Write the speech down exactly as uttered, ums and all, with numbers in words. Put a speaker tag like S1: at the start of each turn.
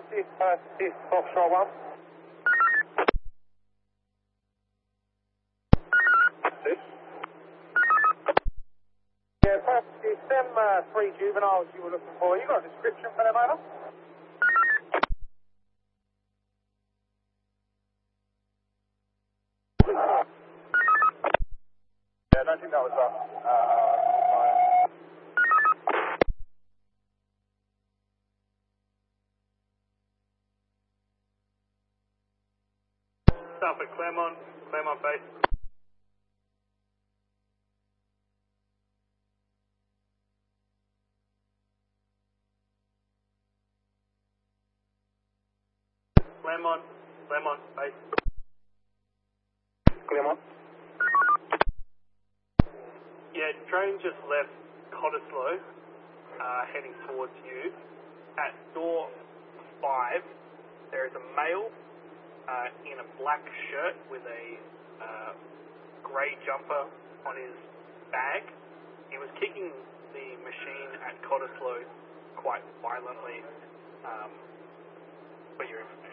S1: this, uh, this offshore one. This? Yeah, perhaps it's them uh, three juveniles you were looking for. You got a description for them, Adam? Yeah, I don't think that was us. Uh,
S2: South at Claremont, Claremont base. Claremont, Claremont base.
S1: Claremont?
S2: Yeah, train just left Cottesloe, uh, heading towards you. At door five, there is a male uh, in a black shirt with a uh, grey jumper on his bag. He was kicking the machine at Cottesloe quite violently, um, for your information.